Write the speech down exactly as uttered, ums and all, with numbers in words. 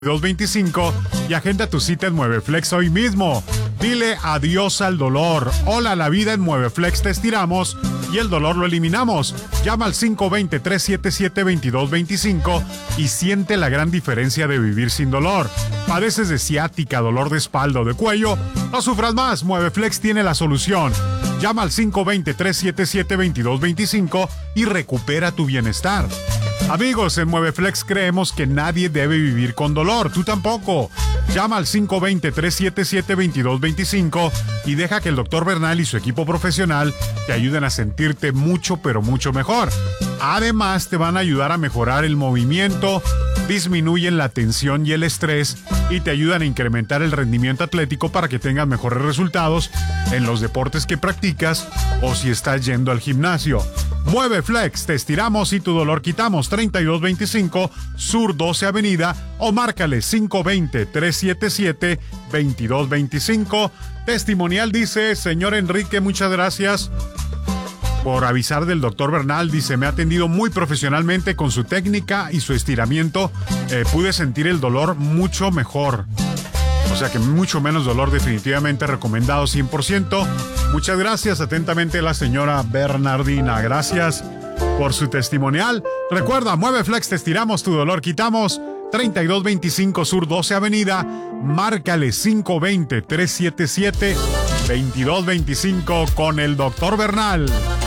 dos veinticinco y agenda tu cita en MueveFlex hoy mismo. Dile adiós al dolor. Hola a la vida, en MueveFlex te estiramos y el dolor lo eliminamos. Llama al cinco dos cero, tres siete siete, dos dos dos cinco y siente la gran diferencia de vivir sin dolor. ¿Padeces de ciática, dolor de espalda o de cuello? No sufras más, MueveFlex tiene la solución. Llama al cinco dos cero, tres siete siete, dos dos dos cinco y recupera tu bienestar. Amigos, en MueveFlex creemos que nadie debe vivir con dolor, tú tampoco. Llama al cinco dos cero, tres siete siete, dos dos dos cinco y deja que el doctor Bernal y su equipo profesional te ayuden a sentirte mucho, pero mucho mejor. Además, te van a ayudar a mejorar el movimiento, disminuyen la tensión y el estrés y te ayudan a incrementar el rendimiento atlético para que tengas mejores resultados en los deportes que practicas o si estás yendo al gimnasio. MueveFlex, te estiramos y tu dolor quitamos. Treinta y dos veinticinco Sur doce Avenida o márcale cinco dos cero, tres siete siete, dos dos dos cinco. Testimonial dice: señor Enrique, muchas gracias por avisar del doctor Bernal. Dice: me ha atendido muy profesionalmente con su técnica y su estiramiento. Eh, pude sentir el dolor mucho mejor. O sea que mucho menos dolor, definitivamente recomendado cien por ciento. Muchas gracias, atentamente la señora Bernardina. Gracias por su testimonial. Recuerda, MueveFlex, te estiramos, tu dolor quitamos. Treinta y dos veinticinco Sur doce Avenida. Márcale cinco dos cero, tres siete siete, dos dos dos cinco con el doctor Bernal.